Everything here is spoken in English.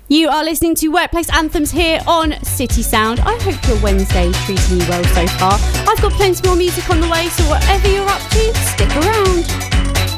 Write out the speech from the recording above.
You are listening to Workplace Anthems here on City Sound. I hope your Wednesday is treating you well so far. I've got plenty more music on the way, so whatever you're up to, stick around.